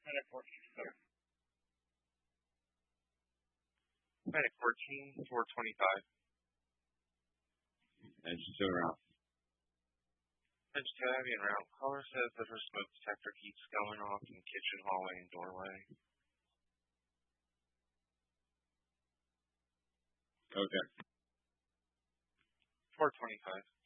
Medic 14. Okay. Medic 14, 425. Engine 2 around. Engine 2 heavy and round. Caller says that her smoke detector keeps going off in kitchen, hallway, and doorway. Okay. 425.